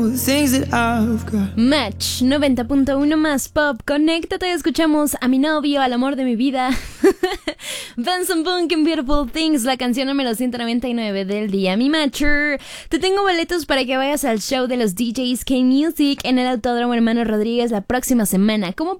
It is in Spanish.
Match 90.1 más pop. Conéctate, escuchamos a mi novio, al amor de mi vida. Benson Boone and Beautiful Things, la canción número 199 del día. Mi matcher, te tengo boletos para que vayas al show de los DJs K-Music en el Autódromo Hermano Rodríguez la próxima semana. ¿Cómo